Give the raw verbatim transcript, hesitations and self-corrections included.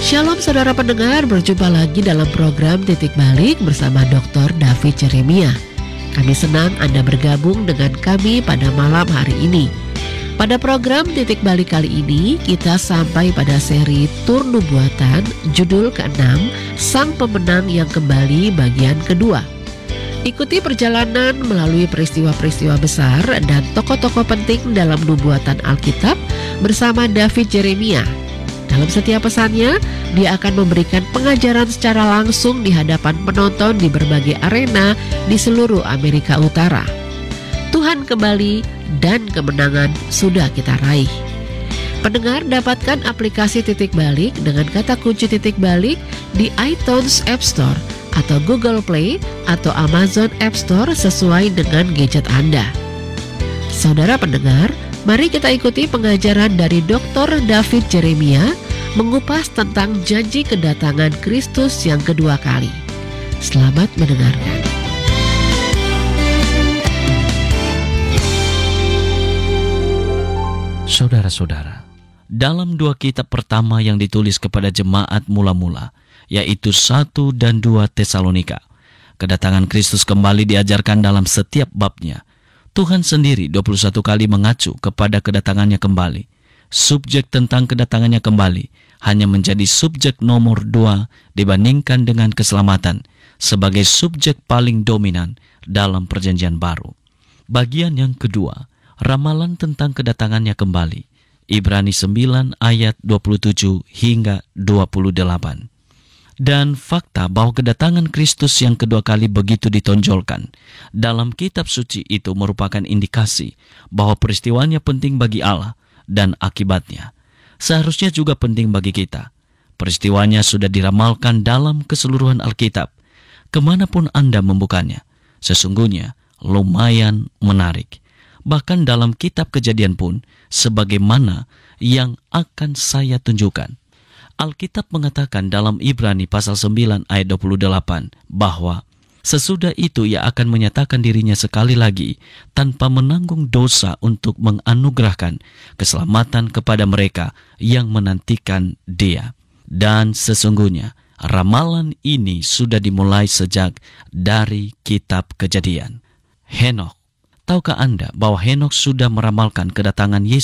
Shalom saudara pendengar, berjumpa lagi dalam program Titik Balik bersama doktor David Jeremia. Kami senang Anda bergabung dengan kami pada malam hari ini. Pada program Titik Balik kali ini, kita sampai pada seri Tur Nubuatan, judul keenam, Sang Pemenang yang Kembali bagian kedua. Ikuti perjalanan melalui peristiwa-peristiwa besar dan tokoh-tokoh penting dalam nubuatan Alkitab bersama David Jeremia. Dalam setiap pesannya, dia akan memberikan pengajaran secara langsung di hadapan penonton di berbagai arena di seluruh Amerika Utara. Tuhan kembali dan kemenangan sudah kita raih. Pendengar, dapatkan aplikasi Titik Balik dengan kata kunci Titik Balik di iTunes App Store atau Google Play atau Amazon App Store sesuai dengan gadget Anda. Saudara pendengar, mari kita ikuti pengajaran dari doktor David Jeremia mengupas tentang janji kedatangan Kristus yang kedua kali. Selamat mendengarkan. Saudara-saudara, dalam dua kitab pertama yang ditulis kepada jemaat mula-mula, yaitu satu dan dua Tesalonika, kedatangan Kristus kembali diajarkan dalam setiap babnya. Tuhan sendiri dua puluh satu kali mengacu kepada kedatangannya kembali. Subjek tentang kedatangannya kembali hanya menjadi subjek nomor dua dibandingkan dengan keselamatan sebagai subjek paling dominan dalam perjanjian baru. Bagian yang kedua, ramalan tentang kedatangannya kembali. Ibrani sembilan ayat dua puluh tujuh hingga dua puluh delapan. Dan fakta bahwa kedatangan Kristus yang kedua kali begitu ditonjolkan dalam kitab suci itu merupakan indikasi bahwa peristiwanya penting bagi Allah dan akibatnya seharusnya juga penting bagi kita. Peristiwanya sudah diramalkan dalam keseluruhan Alkitab. Kemanapun Anda membukanya, sesungguhnya lumayan menarik. Bahkan dalam kitab Kejadian pun, sebagaimana yang akan saya tunjukkan. Alkitab mengatakan dalam Ibrani pasal sembilan ayat dua puluh delapan bahwa sesudah itu ia akan menyatakan dirinya sekali lagi tanpa menanggung dosa untuk menganugerahkan keselamatan kepada mereka yang menantikan Dia. Dan sesungguhnya ramalan ini sudah dimulai sejak dari kitab Kejadian. Henokh. Tahukah Anda bahwa Henokh sudah meramalkan kedatangan Yesus